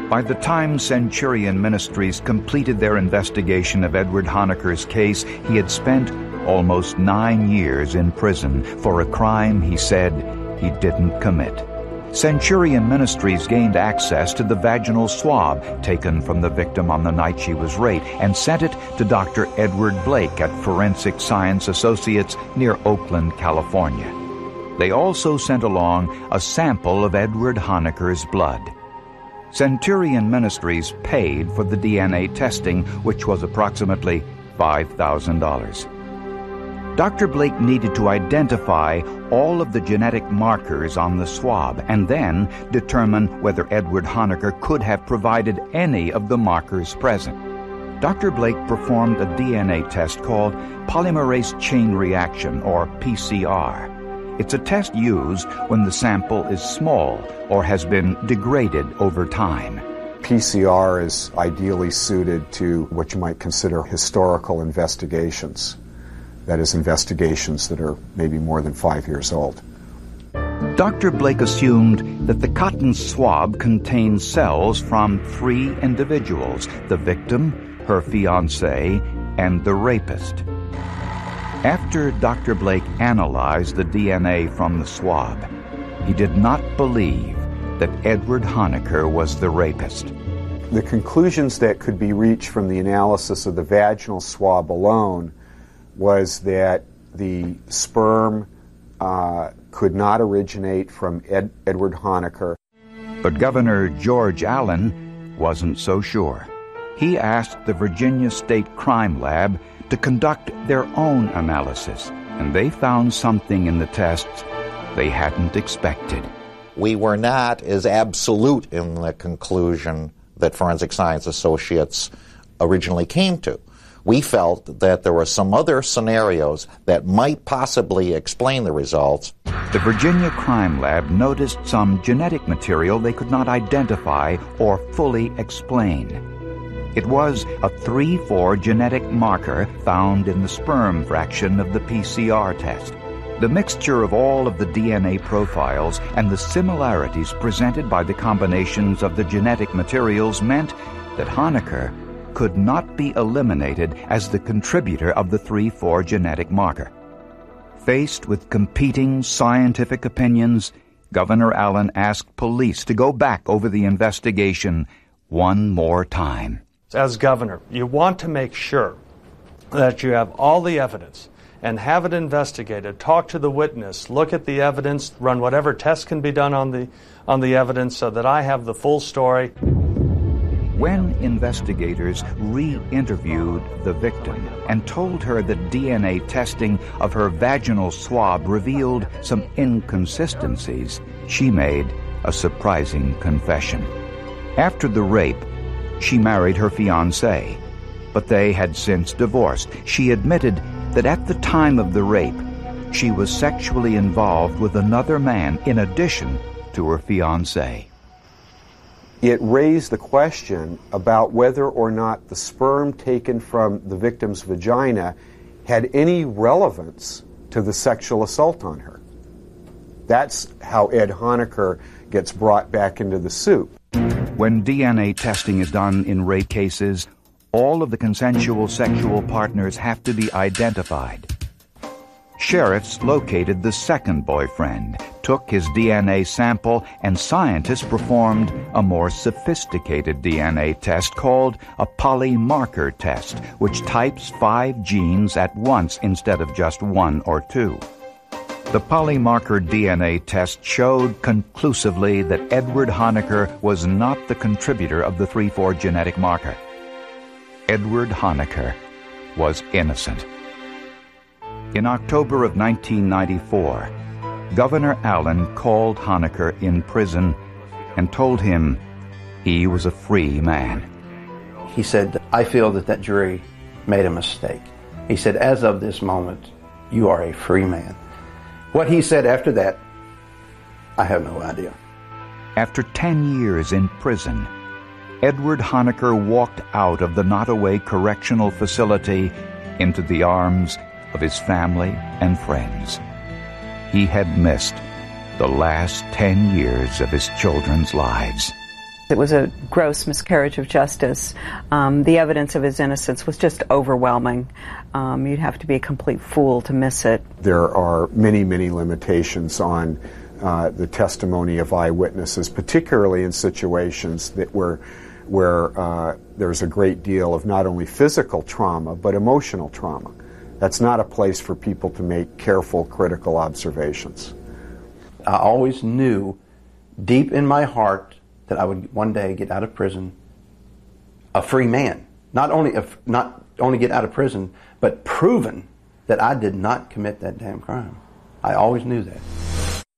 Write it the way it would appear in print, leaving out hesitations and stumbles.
By the time Centurion Ministries completed their investigation of Edward Honaker's case, he had spent almost 9 years in prison for a crime he said he didn't commit. Centurion Ministries gained access to the vaginal swab taken from the victim on the night she was raped and sent it to Dr. Edward Blake at Forensic Science Associates near Oakland, California. They also sent along a sample of Edward Honaker's blood. Centurion Ministries paid for the DNA testing, which was approximately $5,000. Dr. Blake needed to identify all of the genetic markers on the swab and then determine whether Edward Honaker could have provided any of the markers present. Dr. Blake performed a DNA test called polymerase chain reaction, or PCR. It's a test used when the sample is small or has been degraded over time. PCR is ideally suited to what you might consider historical investigations. That is, investigations that are maybe more than 5 years old. Dr. Blake assumed that the cotton swab contained cells from 3 individuals: the victim, her fiancé, and the rapist. After Dr. Blake analyzed the DNA from the swab, he did not believe that Edward Honaker was the rapist. The conclusions that could be reached from the analysis of the vaginal swab alone was that the sperm could not originate from Edward Honaker. But Governor George Allen wasn't so sure. He asked the Virginia State Crime Lab to conduct their own analysis, and they found something in the tests they hadn't expected. We were not as absolute in the conclusion that Forensic Science Associates originally came to. We felt that there were some other scenarios that might possibly explain the results. The Virginia Crime Lab noticed some genetic material they could not identify or fully explain. It was a 3,4 genetic marker found in the sperm fraction of the PCR test. The mixture of all of the DNA profiles and the similarities presented by the combinations of the genetic materials meant that Honaker could not be eliminated as the contributor of the 3,4 genetic marker. Faced with competing scientific opinions, Governor Allen asked police to go back over the investigation one more time. As governor, you want to make sure that you have all the evidence and have it investigated, talk to the witness, look at the evidence, run whatever tests can be done on the evidence so that I have the full story. When investigators re-interviewed the victim and told her that DNA testing of her vaginal swab revealed some inconsistencies, she made a surprising confession. After the rape, she married her fiancé, but they had since divorced. She admitted that at the time of the rape, she was sexually involved with another man in addition to her fiancé. It raised the question about whether or not the sperm taken from the victim's vagina had any relevance to the sexual assault on her. That's how Ed Honaker gets brought back into the soup. When DNA testing is done in rape cases, all of the consensual sexual partners have to be identified. Sheriffs located the second boyfriend, took his DNA sample, and scientists performed a more sophisticated DNA test called a polymarker test, which types 5 genes at once instead of just 1 or 2. The polymarker DNA test showed conclusively that Edward Honaker was not the contributor of the 3,4 genetic marker. Edward Honaker was innocent. In October of 1994, Governor Allen called Honaker in prison and told him he was a free man. He said, I feel that jury made a mistake. He said, as of this moment, you are a free man. What he said after that, I have no idea. After 10 years in prison, Edward Honaker walked out of the Nottoway Correctional Facility into the arms of his family and friends. He had missed the last 10 years of his children's lives. It was a gross miscarriage of justice. The evidence of his innocence was just overwhelming. You'd have to be a complete fool to miss it. There are many, many limitations on the testimony of eyewitnesses, particularly in situations that where there's a great deal of not only physical trauma, but emotional trauma. That's not a place for people to make careful, critical observations. I always knew deep in my heart that I would one day get out of prison a free man. Not only get out of prison, but proven that I did not commit that damn crime. I always knew that.